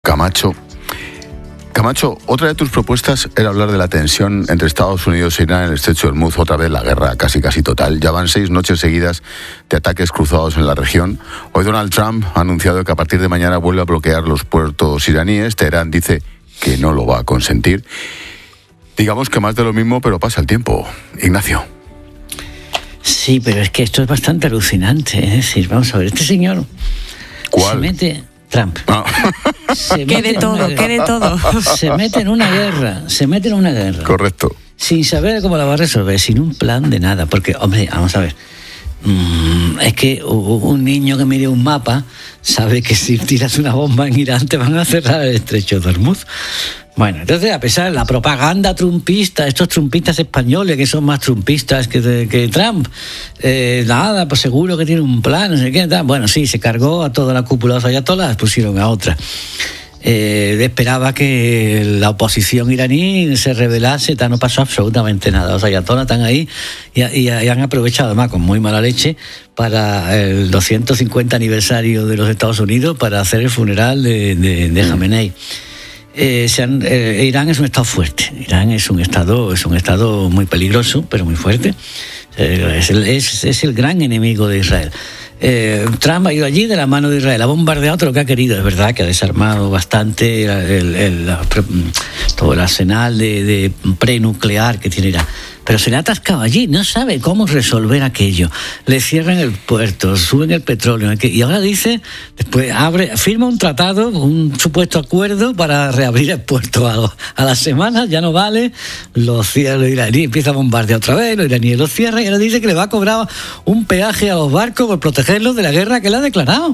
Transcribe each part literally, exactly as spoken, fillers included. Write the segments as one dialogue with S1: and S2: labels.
S1: Camacho. Camacho, otra de tus propuestas era hablar de la tensión entre Estados Unidos e Irán en el estrecho de Hormuz, otra vez la guerra casi casi total. Ya van seis noches seguidas de ataques cruzados en la región. Hoy Donald Trump ha anunciado que a partir de mañana vuelve a bloquear los puertos iraníes. Teherán dice que no lo va a consentir. Digamos que más de lo mismo, pero pasa el tiempo. Ignacio.
S2: Sí, pero es que esto es bastante alucinante. Es decir, vamos a ver, este señor
S1: ¿Cuál?
S2: se mete... Trump.
S1: Ah.
S2: Se
S3: ¿Qué de todo? ¿Qué de todo?
S2: Se mete en una guerra, se mete en una guerra.
S1: Correcto.
S2: Sin saber cómo la va a resolver, sin un plan de nada. Porque, hombre, vamos a ver. Mmm, es que un niño que mire un mapa sabe que si tiras una bomba en Irán te van a cerrar el estrecho de Hormuz. Bueno, entonces, a pesar de la propaganda trumpista, estos trumpistas españoles que son más trumpistas que, de, que Trump, eh, nada, pues seguro que tiene un plan, no sé qué, tal. Bueno, sí, se cargó a toda la cúpula de los ayatolás, pusieron a otra. Eh, esperaba que la oposición iraní se rebelase, tal, no pasó absolutamente nada. Los ayatolás están ahí y, y, y han aprovechado, además, con muy mala leche, para el doscientos cincuenta aniversario de los Estados Unidos para hacer el funeral de, de, de Jamenei. Eh, se han, eh, Irán es un estado fuerte. Irán es un estado, es un estado muy peligroso, pero muy fuerte. Eh, es, el, es, es el gran enemigo de Israel. Eh, Trump ha ido allí de la mano de Israel, ha bombardeado todo lo que ha querido, es verdad que ha desarmado bastante el, el, el, la, todo el arsenal de, de prenuclear que tiene Irán, pero se le ha atascado allí, no sabe cómo resolver aquello, le cierran el puerto, suben el petróleo, y ahora dice, después abre, firma un tratado, un supuesto acuerdo para reabrir el puerto a, a las semanas, ya no vale, los, los iraníes empiezan a bombardear otra vez, los iraníes los cierran, y ahora dice que le va a cobrar un peaje a los barcos por protegerlos de la guerra que él ha declarado.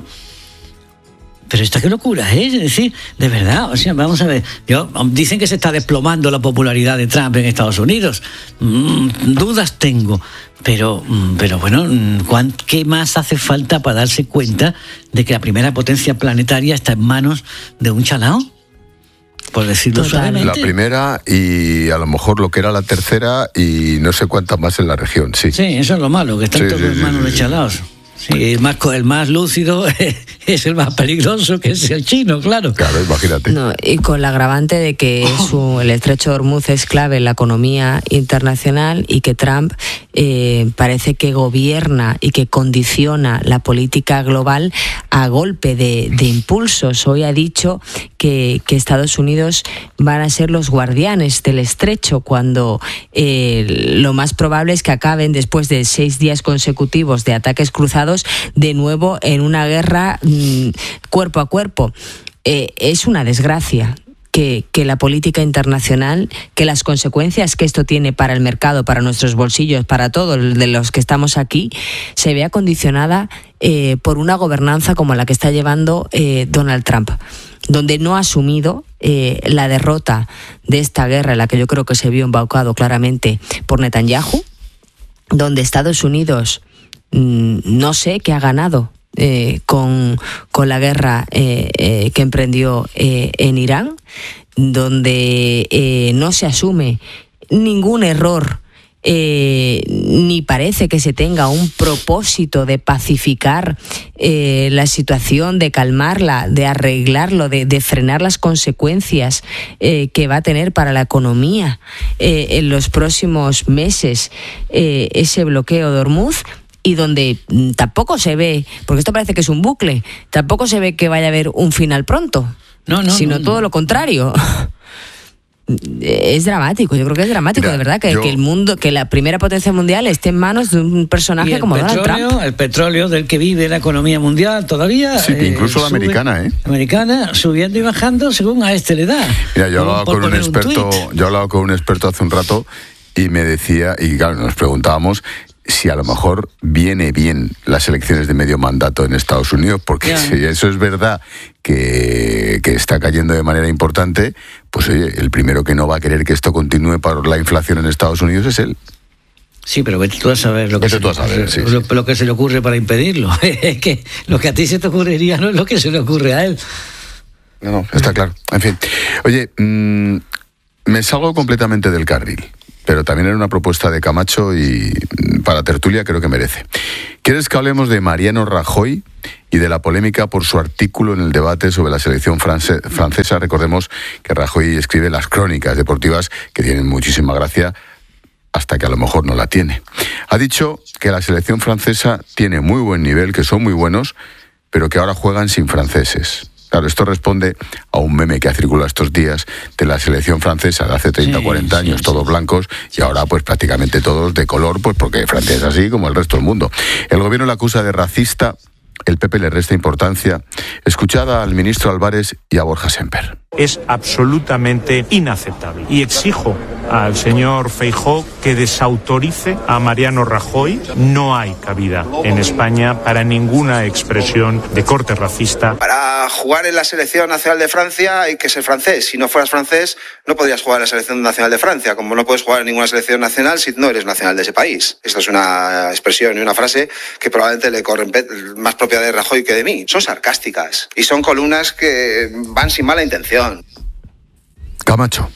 S2: Pero esta qué locura es, es decir, de verdad, o sea, vamos a ver, yo, dicen que se está desplomando la popularidad de Trump en Estados Unidos, mm, dudas tengo, pero, mm, pero bueno, ¿qué más hace falta para darse cuenta de que la primera potencia planetaria está en manos de un chalao? Por decirlo suavemente.
S1: La primera y a lo mejor lo que era la tercera y no sé cuántas más en la región, sí.
S2: Sí, eso es lo malo, que están sí, todos sí, en manos sí, de chalaos. Sí, el más, el más lúcido es el más peligroso, que es el chino, claro.
S1: Claro, imagínate.
S3: No, y con la agravante de que oh. su, el estrecho de Hormuz es clave en la economía internacional y que Trump eh, parece que gobierna y que condiciona la política global a golpe de, de impulsos. Hoy ha dicho que, que Estados Unidos van a ser los guardianes del estrecho, cuando eh, lo más probable es que acaben, después de seis días consecutivos de ataques cruzados, de nuevo en una guerra mmm, cuerpo a cuerpo. Eh, es una desgracia que, que la política internacional, que las consecuencias que esto tiene para el mercado, para nuestros bolsillos, para todos de los que estamos aquí, se vea condicionada eh, por una gobernanza como la que está llevando eh, Donald Trump, donde no ha asumido eh, la derrota de esta guerra, en la que yo creo que se vio embaucado claramente por Netanyahu, donde Estados Unidos no sé qué ha ganado eh, con, con la guerra eh, eh, que emprendió eh, en Irán, donde eh, no se asume ningún error, eh, ni parece que se tenga un propósito de pacificar eh, la situación, de calmarla, de arreglarlo, de, de frenar las consecuencias eh, que va a tener para la economía eh, en los próximos meses eh, ese bloqueo de Hormuz. Y donde tampoco se ve, porque esto parece que es un bucle, tampoco se ve que vaya a haber un final pronto, no, no, sino no, no. todo lo contrario. Es dramático, yo creo que es dramático, Mira, de verdad, que, yo... que el mundo, que la primera potencia mundial esté en manos de un personaje como Donald Trump.
S2: El petróleo del que vive la economía mundial todavía.
S1: Sí, eh, incluso la sube, americana, ¿eh?
S2: Americana, subiendo y bajando según a este le da.
S1: Mira, yo hablaba con un experto, un yo hablaba con un experto hace un rato y me decía, y claro, nos preguntábamos si a lo mejor viene bien las elecciones de medio mandato en Estados Unidos, porque yeah. si eso es verdad que, que está cayendo de manera importante, pues oye, el primero que no va a querer que esto continúe por la inflación en Estados Unidos es él.
S2: Sí, pero vete tú a saber lo que, se,
S1: tú a saber, sí,
S2: lo,
S1: sí.
S2: lo que se le ocurre para impedirlo. Es que lo que a ti se te ocurriría no es lo que se le ocurre a él.
S1: No, no, está claro. En fin. Oye, mmm, me salgo completamente del carril, pero también era una propuesta de Camacho y para tertulia creo que merece. ¿Quieres que hablemos de Mariano Rajoy y de la polémica por su artículo en el debate sobre la selección france- francesa? Recordemos que Rajoy escribe las crónicas deportivas que tienen muchísima gracia hasta que a lo mejor no la tiene. Ha dicho que la selección francesa tiene muy buen nivel, que son muy buenos, pero que ahora juegan sin franceses. Claro, esto responde a un meme que ha circulado estos días de la selección francesa de hace treinta o cuarenta años, sí, todos sí. blancos, y ahora pues prácticamente todos de color, pues porque Francia es así como el resto del mundo. El gobierno le acusa de racista, el P P le resta importancia. Escuchad al ministro Álvarez y a Borja Semper.
S4: Es absolutamente inaceptable y exijo al señor Feijóo que desautorice a Mariano Rajoy. No hay cabida en España para ninguna expresión de corte racista.
S5: Para jugar en la selección nacional de Francia hay que ser francés. Si no fueras francés, no podrías jugar en la selección nacional de Francia, como no puedes jugar en ninguna selección nacional si no eres nacional de ese país. Esta es una expresión y una frase que probablemente le corren más propia de Rajoy que de mí. Son sarcásticas y son columnas que van sin mala intención.
S1: Camacho.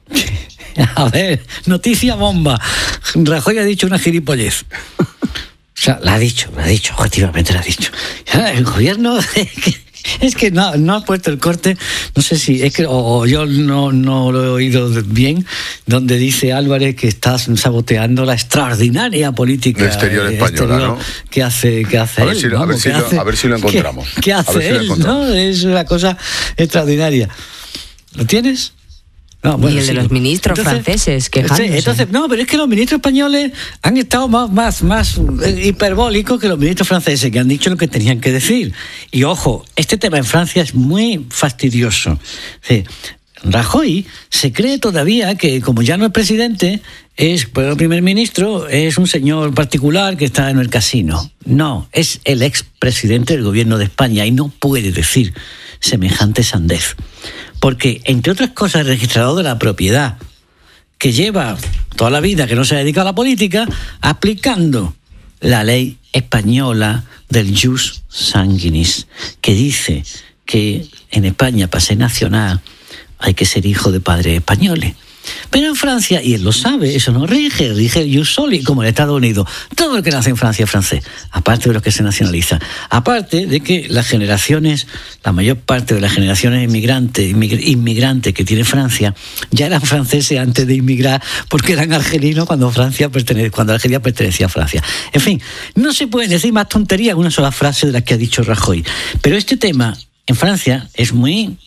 S2: A ver, noticia bomba. Rajoy ha dicho una gilipollez. O sea, la ha dicho, la ha dicho, objetivamente la ha dicho. El gobierno es que, es que no, no ha puesto el corte, no sé si es que, o, o yo no, no lo he oído bien, donde dice Álvarez que está saboteando la extraordinaria política
S1: de exterior española, exterior, ¿no?
S2: que hace, que hace
S1: a ver
S2: él.
S1: Si,
S2: ¿no?
S1: a, ver si
S2: hace,
S1: lo, a ver si lo encontramos.
S2: ¿Qué, qué hace él? Si ¿no? Es una cosa extraordinaria. ¿Lo tienes?
S3: No, bueno, y el sí. de los ministros entonces, franceses quejándose.
S2: Entonces, no, pero es que los ministros españoles han estado más, más, más hiperbólicos que los ministros franceses, que han dicho lo que tenían que decir. Y ojo, este tema en Francia es muy fastidioso. Sí. Rajoy se cree todavía que, como ya no es presidente, es el primer ministro, es un señor particular que está en el casino. No, es el expresidente del gobierno de España y no puede decir semejante sandez. Porque, entre otras cosas, el registrador de la propiedad, que lleva toda la vida, que no se ha dedicado a la política, aplicando la ley española del jus sanguinis, que dice que en España, para ser nacional, hay que ser hijo de padres españoles. Pero en Francia, y él lo sabe, eso no rige, rige el jus soli, como en Estados Unidos. Todo lo que nace en Francia es francés, aparte de los que se nacionalizan. Aparte de que las generaciones, la mayor parte de las generaciones inmigrantes, inmigrantes que tiene Francia, ya eran franceses antes de inmigrar, porque eran argelinos cuando Francia pertene, cuando Argelia pertenecía a Francia. En fin, no se pueden decir más tonterías en una sola frase de las que ha dicho Rajoy. Pero este tema en Francia es muy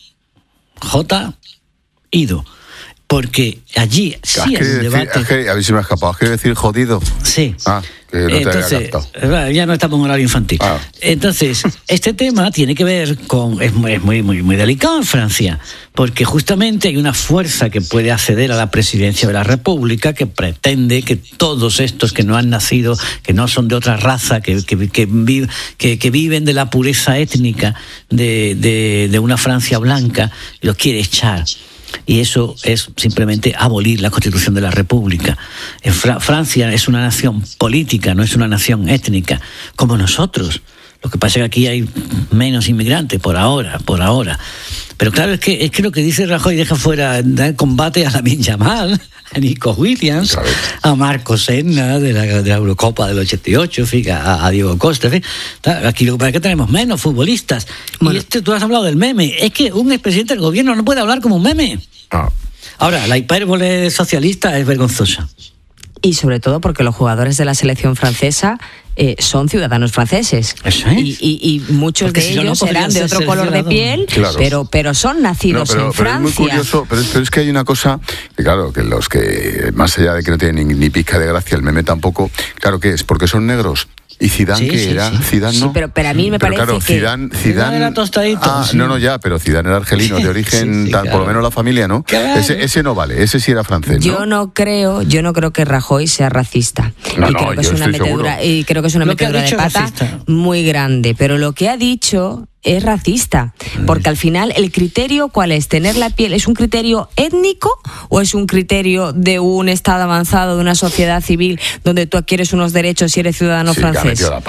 S2: J. ido. Porque allí sí hay un debate.
S1: Es que, a ver si me ha escapado. ¿Quieres decir jodido?
S2: Sí.
S1: Ah, que no
S2: Entonces,
S1: te había captado.
S2: Ya no estamos en horario infantil. Ah. Entonces, este tema tiene que ver con. Es muy, es muy, muy, muy delicado en Francia, porque justamente hay una fuerza que puede acceder a la presidencia de la República que pretende que todos estos que no han nacido, que no son de otra raza, que, que, que, vive, que, que viven de la pureza étnica de, de, de una Francia blanca, los quiere echar. Y eso es simplemente abolir la Constitución de la República. En Fra- Francia es una nación política, no es una nación étnica, como nosotros. Lo que pasa es que aquí hay menos inmigrantes por ahora, por ahora. Pero claro, es que, es que lo que dice Rajoy deja fuera del combate a Lamine Yamal, a Nico Williams, a Marco Senna de la, de la Eurocopa del ochenta y ocho, fíjate, a, a Diego Costa. Fíjate. Aquí lo que pasa es que tenemos menos futbolistas. Bueno. Y este, tú has hablado del meme. Es que un expresidente del gobierno no puede hablar como un meme. Ah. Ahora, la hipérbole socialista es vergonzosa.
S3: Y sobre todo porque los jugadores de la selección francesa eh, son ciudadanos franceses.
S2: Eso es.
S3: Y, y, y muchos porque de si ellos no serán de otro color de piel, claro. pero, pero son nacidos no, pero, en
S1: pero
S3: Francia.
S1: Es muy curioso, pero es, pero es que hay una cosa, que claro, que los que, más allá de que no tienen ni, ni pizca de gracia, el meme tampoco, claro que es, porque son negros. ¿Y Zidane sí, qué sí, era? Sí. Zidane no.
S3: Sí, pero, pero a mí me
S1: pero
S3: parece
S1: claro,
S3: que...
S1: Zidane, Zidane
S2: era tostadito.
S1: Ah, sí. no, no, ya, pero Zidane era argelino, de origen, sí, sí, tal, claro. por lo menos la familia, ¿no? Claro. Ese, ese no vale, ese sí era francés, ¿no?
S3: Yo no creo, yo no creo que Rajoy sea racista.
S1: No,
S3: y,
S1: no,
S3: creo que es una metedura, y creo que es una lo metedura de pata racista. Muy grande. Pero lo que ha dicho es racista, porque al final el criterio ¿cuál es? ¿Tener la piel es un criterio étnico o es un criterio de un estado avanzado, de una sociedad civil donde tú adquieres unos derechos si eres ciudadano
S1: sí,
S3: francés?
S1: La pata.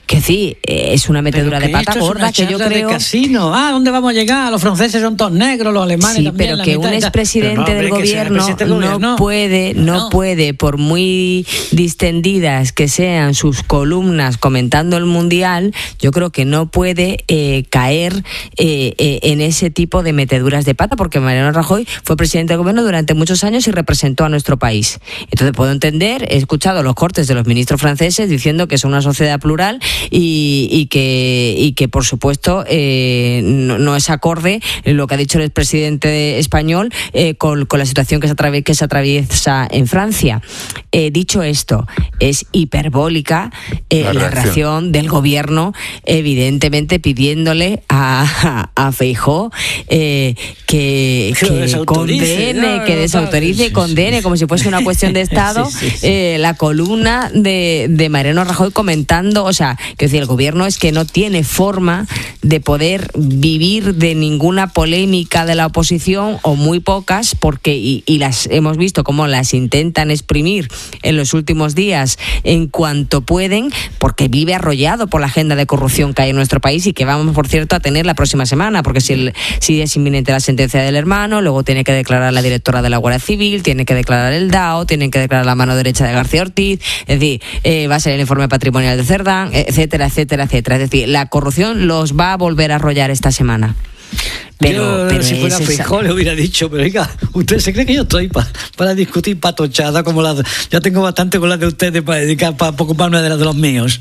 S3: Que sí, es una metedura de pata gorda que yo creo.
S2: De casino. Ah, ¿dónde vamos a llegar? Los franceses son todos negros, los alemanes
S3: sí,
S2: también.
S3: Pero que un expresidente no, del gobierno presidente no gobierno. puede, no, no puede, por muy distendidas que sean sus columnas comentando el mundial, yo creo que no puede eh, caer eh, eh, en ese tipo de meteduras de pata, porque Mariano Rajoy fue presidente del gobierno durante muchos años y representó a nuestro país. Entonces puedo entender, he escuchado los cortes de los ministros franceses diciendo que es una sociedad plural y, y que y que por supuesto eh, no, no es acorde lo que ha dicho el expresidente español eh, con, con la situación que se, atraviesa, que se atraviesa en Francia. Eh, dicho esto, es hiperbólica eh, la, la reacción del gobierno, evidentemente pidiéndole a, a, a Feijóo eh, que, que condene, que desautorice y condene como si fuese una cuestión de Estado sí, sí, sí. Eh, la columna de, de Mariano Rajoy comentando, o sea, que decir, el gobierno es que no tiene forma de poder vivir de ninguna polémica de la oposición, o muy pocas, porque y, y las hemos visto cómo las intentan exprimir en los últimos días en cuanto pueden, porque vive arrollado por la agenda de corrupción que hay en nuestro país y que vamos, por cierto, a tener la próxima semana, porque si, el, si es inminente la sentencia del hermano, luego tiene que declarar la directora de la Guardia Civil, tiene que declarar el D A O, tienen que declarar la mano derecha de García Ortiz, es decir, eh, va a ser el informe patrimonial de Cerdán, etcétera, etcétera, etcétera. Es decir, la corrupción los va a volver a arrollar esta semana. Pero,
S2: yo,
S3: pero
S2: si fuera Feijóo le hubiera dicho, pero oiga, ¿usted se cree que yo estoy pa, para discutir patochada como las? Ya tengo bastante con las de ustedes para dedicar, para ocuparme de las de los míos.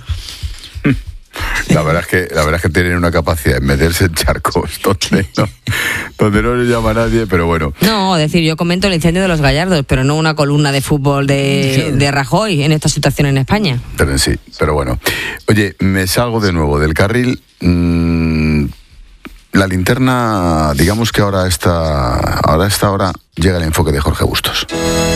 S1: La verdad es que la verdad es que tienen una capacidad de meterse en charcos donde no, donde no le llama a nadie, pero bueno.
S3: No, es decir, yo comento el incendio de los Gallardos, pero no una columna de fútbol de, de Rajoy en esta situación en España.
S1: Pero sí, pero bueno. Oye, me salgo de nuevo del carril. Mmm, la linterna, digamos que ahora está, ahora a esta hora llega el enfoque de Jorge Bustos.